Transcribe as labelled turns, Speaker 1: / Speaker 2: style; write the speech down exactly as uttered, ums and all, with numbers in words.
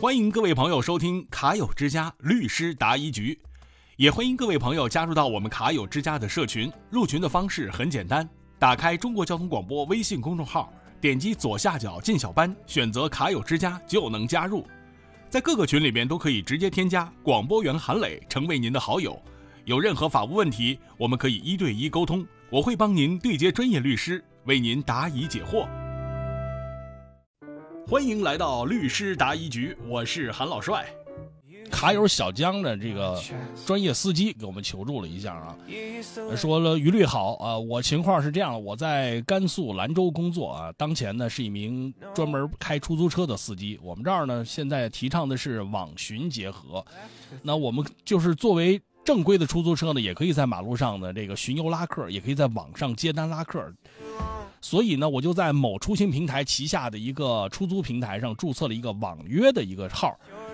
Speaker 1: 欢迎各位朋友收听卡友之家律师答疑局，也欢迎各位朋友加入到我们卡友之家的社群。入群的方式很简单，打开中国交通广播微信公众号，点击左下角进小班，选择卡友之家就能加入。在各个群里面都可以直接添加广播员韩磊成为您的好友，有任何法务问题我们可以一对一沟通，我会帮您对接专业律师，为您答疑解惑。欢迎来到律师答疑局，我是韩老帅。
Speaker 2: 卡友小江的这个专业司机给我们求助了一下啊，说了于律好啊，我情况是这样，我在甘肃兰州工作啊，当前呢是一名专门开出租车的司机。我们这儿呢现在提倡的是网巡结合，那我们就是作为正规的出租车呢，也可以在马路上的这个巡游拉客，也可以在网上接单拉客。所以呢，我就在某出行平台旗下的一个出租平台上注册了一个网约的一个号，